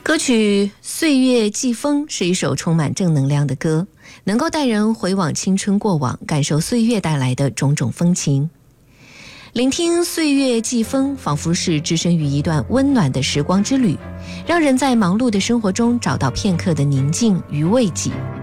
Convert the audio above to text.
歌曲《岁月季风》是一首充满正能量的歌，能够带人回往青春过往，感受岁月带来的种种风情。聆听岁月季风，仿佛是置身于一段温暖的时光之旅，让人在忙碌的生活中找到片刻的宁静与慰藉。